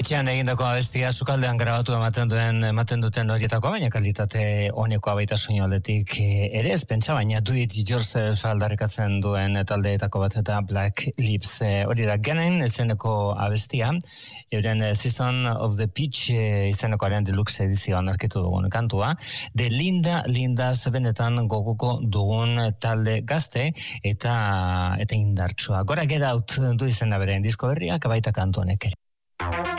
Etxean egindako abestia sukaldean grabatu ematen duten horietako, baina kalitate honekoa baita soinu aldetik ere ez pentsa, baina do it yourself aldarrikatzen duen taldeetako bat eta Black Lips hori da genen ezeneko abestia, euren Season of the Peach izenekoaren deluxe edizioan aurkitu dugun kantua, de Linda benetan gogoko dugun talde gazte eta indartsua. Gora Get Out du izena beren disko berriak baita kantu honek ere.